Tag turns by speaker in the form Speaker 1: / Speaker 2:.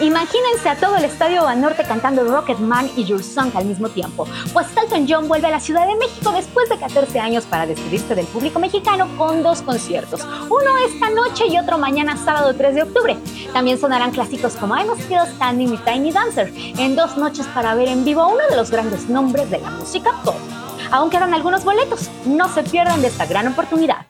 Speaker 1: Imagínense a todo el Estadio Banorte cantando Rocket Man y Your Song al mismo tiempo, pues Elton John vuelve a la Ciudad de México después de 14 años para despedirse del público mexicano con 2 conciertos, uno esta noche y otro mañana sábado 3 de octubre. También sonarán clásicos como I'm Still Standing y Tiny Dancer, en 2 noches para ver en vivo a uno de los grandes nombres de la música pop. Aún quedan algunos boletos, no se pierdan de esta gran oportunidad.